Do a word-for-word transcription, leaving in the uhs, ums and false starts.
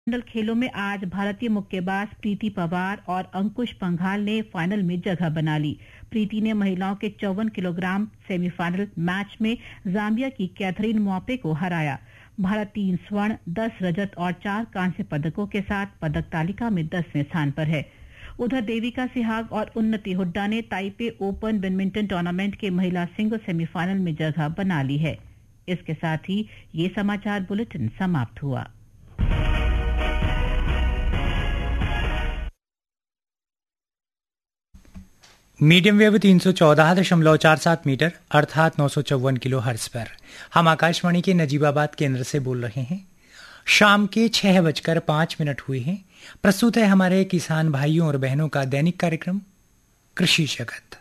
मंडल खेलों में आज भारतीय मुक्केबाज प्रीति पवार और अंकुश पंघाल ने फाइनल में जगह बना ली। प्रीति ने महिलाओं के चौवन किलोग्राम सेमीफाइनल मैच में जाम्बिया की कैथरीन मॉपे को हराया। भारत तीन स्वर्ण, दस रजत और चार कांस्य पदकों के साथ पदक तालिका में दसवें स्थान पर है। उधर देविका सिहाग और उन्नति हुड्डा ने ताइपे ओपन बैडमिंटन टूर्नामेंट के महिला सिंगल सेमीफाइनल में जगह बना ली है। इसके साथ ही ये समाचार बुलेटिन समाप्त हुआ। मीडियम वेव तीन सौ चौदह दशमलव चार सात मीटर अर्थात नौ सौ चौवन किलो हर्ट्ज पर हम आकाशवाणी के नजीबाबाद केंद्र से बोल रहे हैं। शाम के छह बजकर पांच मिनट हुए हैं। प्रस्तुत है हमारे किसान भाइयों और बहनों का दैनिक कार्यक्रम कृषि जगत।